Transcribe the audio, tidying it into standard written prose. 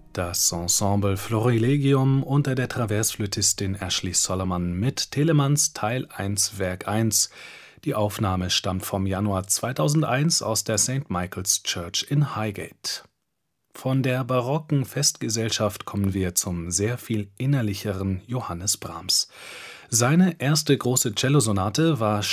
Das Ensemble Florilegium unter der Traversflötistin Ashley Solomon mit Telemanns Teil 1 Werk 1. Die Aufnahme stammt vom Januar 2001 aus der St. Michael's Church in Highgate. Von der barocken Festgesellschaft kommen wir zum sehr viel innerlicheren Johannes Brahms. Seine erste große Cellosonate war